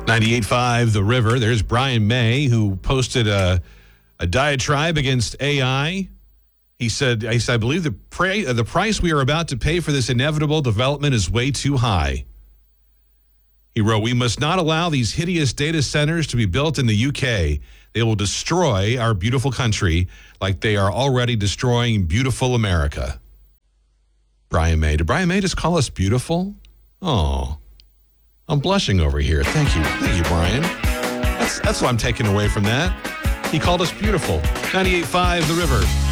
98.5 The River. There's Brian May, who posted a diatribe against AI. He said, I believe the price we are about to pay for this inevitable development is way too high. He wrote, we must not allow these hideous data centers to be built in the UK. They will destroy our beautiful country like they are already destroying beautiful America. Brian May. Did Brian May just call us beautiful? Oh, I'm blushing over here. Thank you. Thank you, Brian. That's what I'm taking away from that. He called us beautiful. 98.5 The River.